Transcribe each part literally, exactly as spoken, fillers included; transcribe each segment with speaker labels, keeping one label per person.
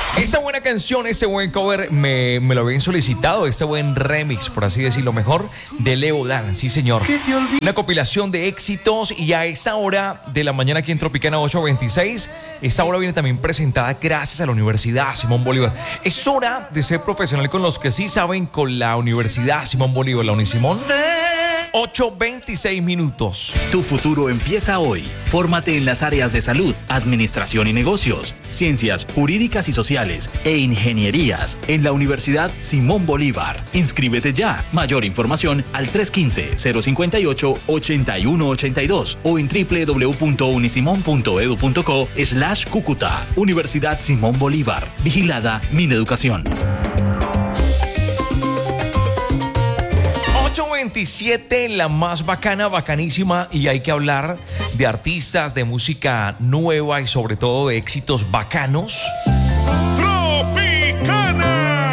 Speaker 1: Esta buena canción, este buen cover, me, me lo habían solicitado, este buen remix, por así decirlo mejor, de Leo Dan, sí señor. Una compilación de éxitos y a esta hora de la mañana aquí en Tropicana ocho veintiséis, esta hora viene también presentada gracias a la Universidad Simón Bolívar. Es hora de ser profesional con los que sí saben, con la Universidad Simón Bolívar, la Unisimón. ocho veintiséis minutos.
Speaker 2: Tu futuro empieza hoy. Fórmate en las áreas de salud, administración y negocios, ciencias jurídicas y sociales e ingenierías en la Universidad Simón Bolívar. Inscríbete ya. Mayor información al tres uno cinco, cero cinco ocho, ocho uno ocho dos o en w w w punto unisimon punto edu punto co slash Cúcuta. Universidad Simón Bolívar. Vigilada Mineducación.
Speaker 1: ocho veintisiete, la más bacana, bacanísima, y hay que hablar de artistas, de música nueva y sobre todo de éxitos bacanos.
Speaker 3: Tropicana.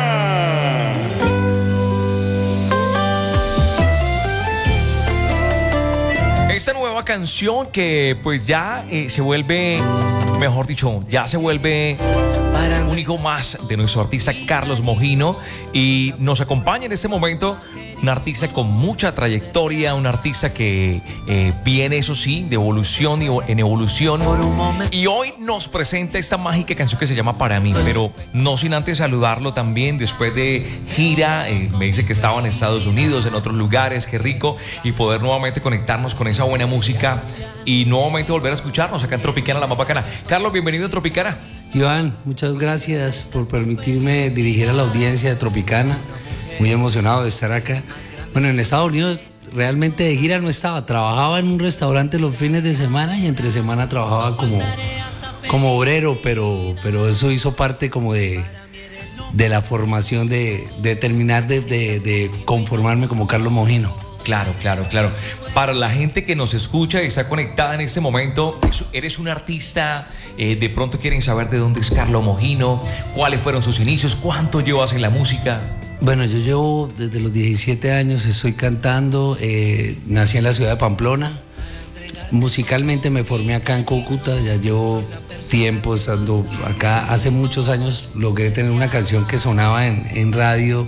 Speaker 1: Esta nueva canción que pues ya eh, se vuelve, mejor dicho, ya se vuelve un hijo más de nuestro artista Carlos Mojino, y nos acompaña en este momento un artista con mucha trayectoria, un artista que eh, viene, eso sí, de evolución y en evolución. Y hoy nos presenta esta mágica canción que se llama Para Mí, pero no sin antes saludarlo también después de gira. Eh, me dice que estaba en Estados Unidos, en otros lugares, qué rico, y poder nuevamente conectarnos con esa buena música y nuevamente volver a escucharnos acá en Tropicana, la más bacana. Carlos, bienvenido a Tropicana.
Speaker 4: Iván, muchas gracias por permitirme dirigir a la audiencia de Tropicana. Muy emocionado de estar acá. Bueno, en Estados Unidos realmente de gira no estaba. Trabajaba en un restaurante los fines de semana y entre semana trabajaba como, como obrero, pero, pero eso hizo parte como de, de la formación de, de terminar de, de, de conformarme como Carlos Mojino.
Speaker 1: Claro, claro, claro. Para la gente que nos escucha y está conectada en este momento, eres un artista, eh, de pronto quieren saber de dónde es Carlos Mojino, cuáles fueron sus inicios, cuánto llevas en la música.
Speaker 4: Bueno, yo llevo desde los diecisiete años, estoy cantando, eh, nací en la ciudad de Pamplona. Musicalmente me formé acá en Cúcuta, ya llevo tiempo estando acá. Hace muchos años logré tener una canción que sonaba en, en radio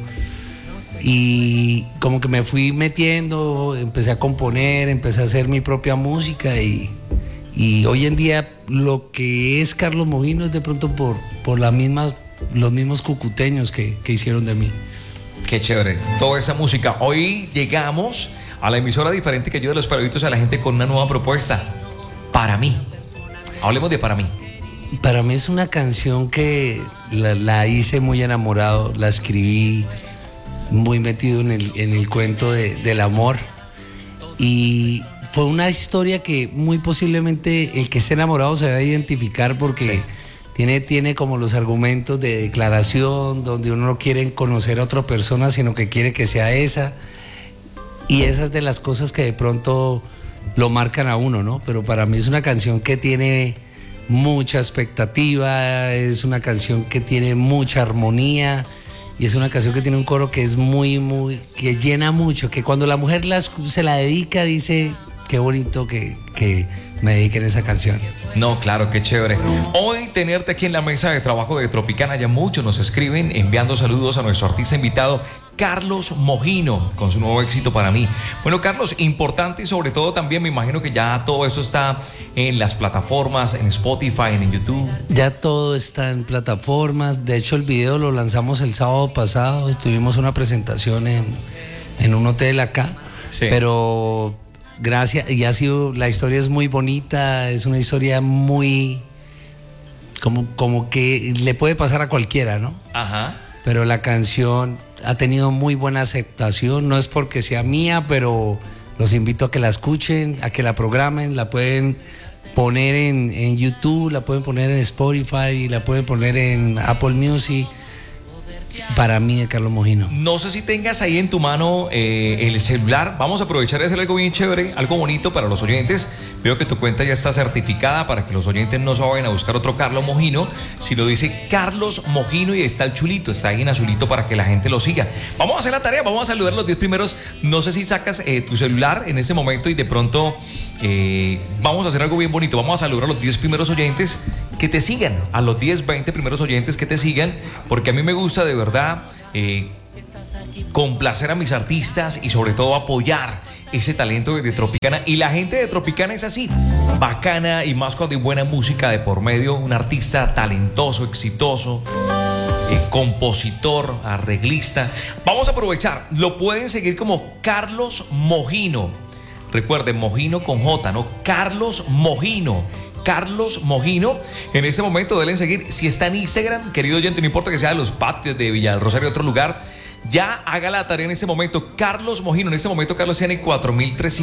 Speaker 4: y como que me fui metiendo, empecé a componer, empecé a hacer mi propia música y, y hoy en día lo que es Carlos Mojino es de pronto por, por la misma, los mismos cucuteños que, que hicieron de mí.
Speaker 1: Qué chévere, toda esa música. Hoy llegamos a la emisora diferente que ayuda a los periodistas, a la gente con una nueva propuesta. Para Mí. Hablemos de Para Mí.
Speaker 4: Para mí es una canción que la, la hice muy enamorado, la escribí muy metido en el, en el cuento de, del amor. Y fue una historia que muy posiblemente el que esté enamorado se va a identificar porque... Sí. Tiene, tiene como los argumentos de declaración, donde uno no quiere conocer a otra persona, sino que quiere que sea esa. Y esas de las cosas que de pronto lo marcan a uno, ¿no? Pero para mí es una canción que tiene mucha expectativa, es una canción que tiene mucha armonía y es una canción que tiene un coro que es muy, muy, que llena mucho, que cuando la mujer la, se la dedica dice, qué bonito que... que me dediquen esa canción.
Speaker 1: No, claro, qué chévere. Hoy tenerte aquí en la mesa de trabajo de Tropicana, ya muchos nos escriben enviando saludos a nuestro artista invitado Carlos Mojino con su nuevo éxito Para Mí. Bueno, Carlos, importante y sobre todo también me imagino que ya todo eso está en las plataformas, en Spotify, en YouTube.
Speaker 4: Ya todo está en plataformas. De hecho, el video lo lanzamos el sábado pasado. Tuvimos una presentación en, en un hotel acá. Sí. Pero gracias, y ha sido, la historia es muy bonita, es una historia muy, como, como que le puede pasar a cualquiera, ¿no?
Speaker 1: Ajá.
Speaker 4: Pero la canción ha tenido muy buena aceptación, no es porque sea mía, pero los invito a que la escuchen, a que la programen, la pueden poner en, en YouTube, la pueden poner en Spotify, la pueden poner en Apple Music. Para Mí, de Carlos Mojino.
Speaker 1: No sé si tengas ahí en tu mano eh, el celular. Vamos a aprovechar de hacer algo bien chévere, algo bonito para los oyentes. Veo que tu cuenta ya está certificada para que los oyentes no se vayan a buscar otro Carlos Mojino. Si lo dice Carlos Mojino y está el chulito, está ahí en azulito para que la gente lo siga. Vamos a hacer la tarea, vamos a saludar a los diez primeros. No sé si sacas eh, tu celular en este momento y de pronto eh, vamos a hacer algo bien bonito. Vamos a saludar a los diez primeros oyentes que te sigan, a los diez, veinte primeros oyentes que te sigan, porque a mí me gusta de verdad eh, complacer a mis artistas y sobre todo apoyar ese talento de Tropicana. Y la gente de Tropicana es así, bacana, y más cuando hay buena música de por medio, un artista talentoso, exitoso, eh, compositor, arreglista. Vamos a aprovechar, lo pueden seguir como Carlos Mojino. Recuerden, Mojino con J, ¿no? Carlos Mojino. Carlos Mojino. En este momento deben seguir. Si está en Instagram, querido oyente, no importa que sea de los patios de Villa del Rosario, de otro lugar, ya haga la tarea en este momento. Carlos Mojino. En este momento Carlos tiene cuatro mil trescientos